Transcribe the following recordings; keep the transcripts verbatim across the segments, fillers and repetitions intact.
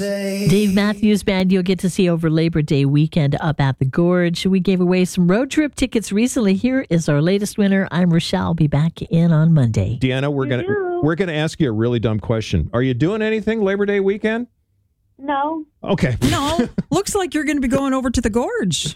Dave Matthews Band you'll get to see over Labor Day weekend up at the Gorge. We gave away some road trip tickets recently. Here is our latest winner. I'm Rochelle. I'll be back in on Monday. Deanna, we're going to we're gonna ask you a really dumb question. Are you doing anything Labor Day weekend? No. Okay. No. Looks like you're going to be going over to the Gorge.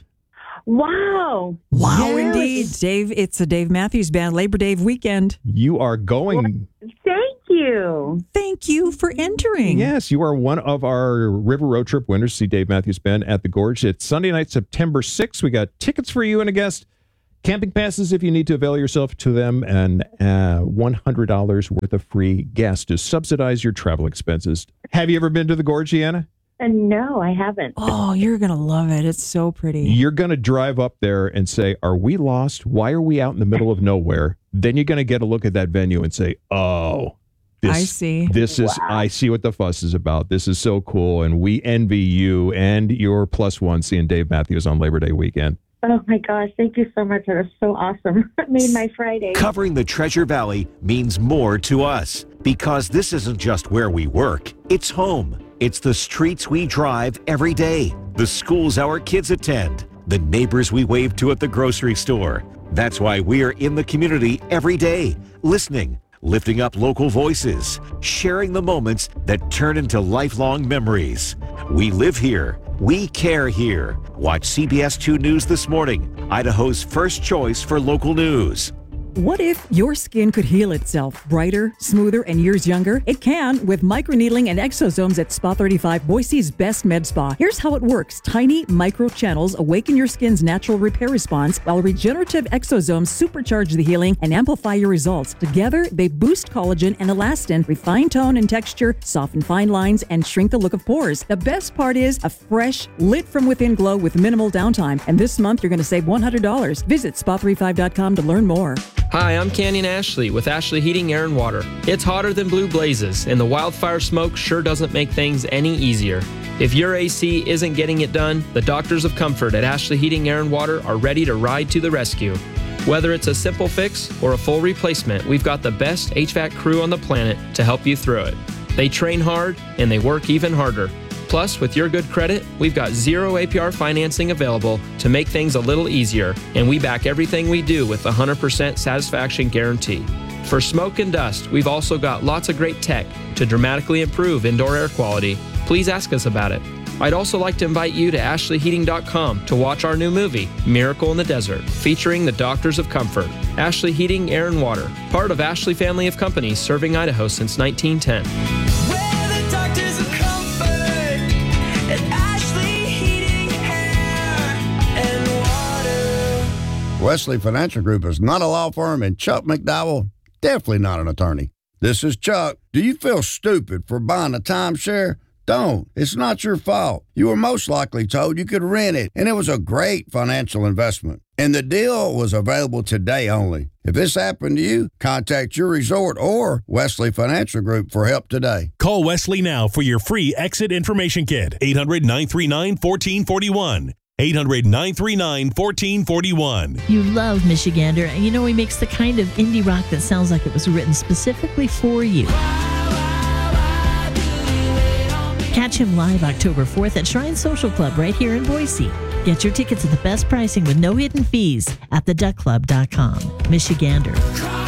Wow. Wow, Yes. indeed. Dave, it's a Dave Matthews Band Labor Day weekend. You are going... Thank you. Thank you for entering. Yes, you are one of our River Road Trip winners to see Dave Matthews Band at the Gorge. It's Sunday night, September sixth. We got tickets for you and a guest, camping passes if you need to avail yourself to them, and uh, one hundred dollars worth of free gas to subsidize your travel expenses. Have you ever been to the Gorge, Deanna? Uh, no, I haven't. Oh, you're going to love it. It's so pretty. You're going to drive up there and say, are we lost? Why are we out in the middle of nowhere? Then you're going to get a look at that venue and say, oh, this, I see. This is, Wow. I see what the fuss is about. This is so cool. And we envy you and your plus one seeing Dave Matthews on Labor Day weekend. Oh, my gosh. Thank you so much. That was so awesome. It made my Friday. Covering the Treasure Valley means more to us because this isn't just where we work, it's home. It's the streets we drive every day, the schools our kids attend, the neighbors we wave to at the grocery store. That's why we're in the community every day, listening, lifting up local voices, sharing the moments that turn into lifelong memories. We live here. We care here. Watch C B S two News This Morning, Idaho's first choice for local news. What if your skin could heal itself brighter, smoother, and years younger? It can with microneedling and exosomes at Spa thirty-five, Boise's best med spa. Here's how it works. Tiny micro channels awaken your skin's natural repair response, while regenerative exosomes supercharge the healing and amplify your results. Together, they boost collagen and elastin, refine tone and texture, soften fine lines, and shrink the look of pores. The best part is a fresh, lit from within glow with minimal downtime. And this month, you're going to save one hundred dollars. Visit spa thirty-five dot com to learn more. Hi, I'm Canyon Ashley with Ashley Heating, Air and Water. It's hotter than blue blazes, and the wildfire smoke sure doesn't make things any easier. If your A C isn't getting it done, the Doctors of Comfort at Ashley Heating, Air and Water are ready to ride to the rescue. Whether it's a simple fix or a full replacement, we've got the best H V A C crew on the planet to help you through it. They train hard, and they work even harder. Plus, with your good credit, we've got zero A P R financing available to make things a little easier, and we back everything we do with a one hundred percent satisfaction guarantee. For smoke and dust, we've also got lots of great tech to dramatically improve indoor air quality. Please ask us about it. I'd also like to invite you to ashley heating dot com to watch our new movie, Miracle in the Desert, featuring the Doctors of Comfort. Ashley Heating, Air and Water, part of Ashley family of companies serving Idaho since nineteen ten. Wesley Financial Group is not a law firm, and Chuck McDowell, definitely not an attorney. This is Chuck. Do you feel stupid for buying a timeshare? Don't. It's not your fault. You were most likely told you could rent it, and it was a great financial investment. And the deal was available today only. If this happened to you, contact your resort or Wesley Financial Group for help today. Call Wesley now for your free exit information kit. eight hundred, nine three nine, one four four one. eight hundred, nine three nine, one four four one. You love Michigander, and you know he makes the kind of indie rock that sounds like it was written specifically for you. Catch him live October fourth at Shrine Social Club right here in Boise. Get your tickets at the best pricing with no hidden fees at the duck club dot com. Michigander.